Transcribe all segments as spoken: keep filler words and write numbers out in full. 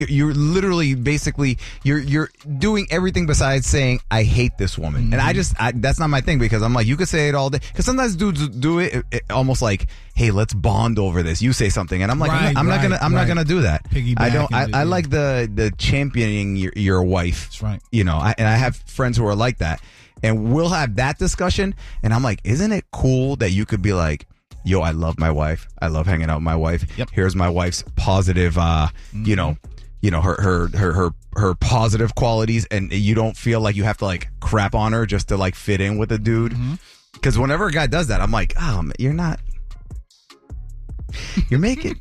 you're literally basically you're you're doing everything besides saying I hate this woman. Mm-hmm. And I just I, that's not my thing, because I'm like, you could say it all day, because sometimes dudes do it, it, it almost like, hey, let's bond over this. You say something, and I'm like, right, I'm, not, I'm right, not gonna I'm right. not gonna do that. Piggyback I don't. I, I like the the championing your your wife. That's right. You know, I, and I have friends who are like that, and we'll have that discussion. And I'm like, isn't it cool that you could be like, yo, I love my wife. I love hanging out with my wife. Yep. Here's my wife's positive, uh, mm-hmm. you know, you know, her, her, her, her, her positive qualities. And you don't feel like you have to like crap on her just to like fit in with a dude. Mm-hmm. Cause whenever a guy does that, I'm like, oh, you're not, you're making,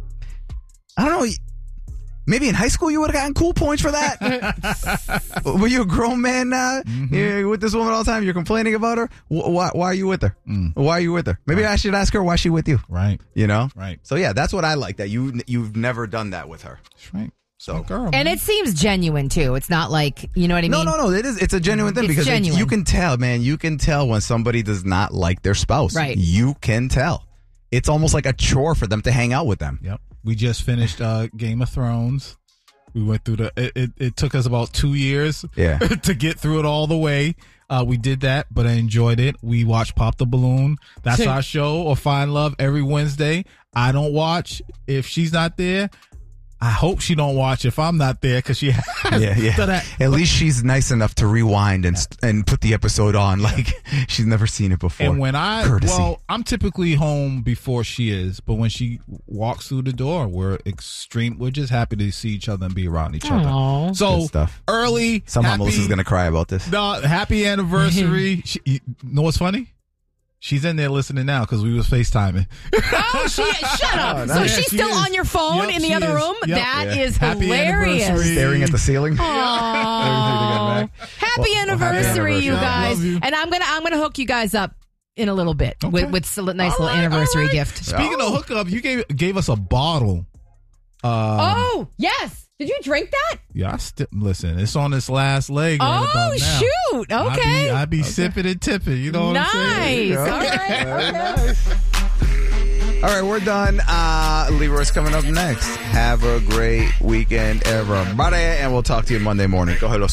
I don't know. Maybe in high school you would have gotten cool points for that. Were you a grown man uh, mm-hmm. You're with this woman all the time? You're complaining about her? Why, why are you with her? Mm. Why are you with her? Maybe right. I should ask her why she with you. Right. You know? Right. So yeah, that's what I like, that you, you've never done that with her. That's right. So, girl, and it seems genuine too. It's not like, you know what I mean? No, no, no. It is. It's a genuine thing, it's because genuine. It, you can tell, man. You can tell when somebody does not like their spouse. Right. You can tell. It's almost like a chore for them to hang out with them. Yep. We just finished uh, Game of Thrones. We went through the. It, it, it took us about two years. Yeah. to get through it all the way. Uh, we did that, but I enjoyed it. We watched Pop the Balloon. That's our show, or Find Love, every Wednesday. I don't watch if she's not there. I hope she don't watch if I'm not there, because she has. Yeah, yeah. That, At least she's nice enough to rewind and and put the episode on like she's never seen it before. And when I, Courtesy. well, I'm typically home before she is, but when she walks through the door, we're extreme. We're just happy to see each other and be around each Aww. other. So Good stuff. early. Somehow happy, Melissa's gonna cry about this. No, happy anniversary. she, you know what's funny? She's in there listening now because we was FaceTiming. Oh, she shut up. Oh, so nice. she's Yeah, she still is. on your phone Yep, in the she other is. room? Yep. That Yeah. is Happy hilarious. anniversary. Staring at the ceiling. Aww. Happy Happy anniversary, you Yeah, guys. love you. And I'm gonna I'm gonna hook you guys up in a little bit Okay. with with a nice All little right, anniversary all right. gift. Speaking Oh. of hookup, you gave gave us a bottle. Uh, Oh, yes. Did you drink that? Yeah, I still listen. It's on its last leg. Right Oh, about now. shoot. Okay. I be, I be sipping and tipping. You know what Nice. I'm saying? All right. Very Okay. nice. All right, we're done. Uh, Leroy's coming up next. Have a great weekend, everybody, and we'll talk to you Monday morning. Go ahead, Los.